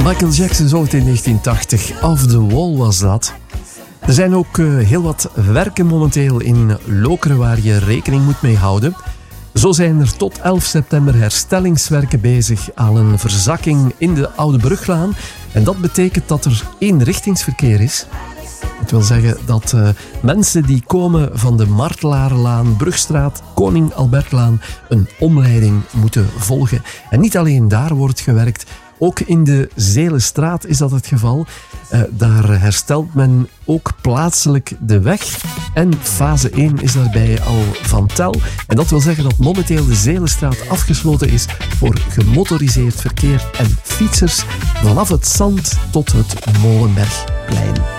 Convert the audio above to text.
Michael Jackson zong het in 1980. Off the Wall was dat. Er zijn ook heel wat werken momenteel in Lokeren waar je rekening moet mee houden. Zo zijn er tot 11 september herstellingswerken bezig aan een verzakking in de Oude Bruglaan. En dat betekent dat er eenrichtingsverkeer is. Het wil zeggen dat mensen die komen van de Martelarenlaan, Brugstraat, Koning Albertlaan een omleiding moeten volgen. En niet alleen daar wordt gewerkt, ook in de Zeelenstraat is dat het geval. Daar herstelt men ook plaatselijk de weg. En fase 1 is daarbij al van tel. En dat wil zeggen dat momenteel de Zeelenstraat afgesloten is voor gemotoriseerd verkeer en fietsers vanaf het Zand tot het Molenbergplein.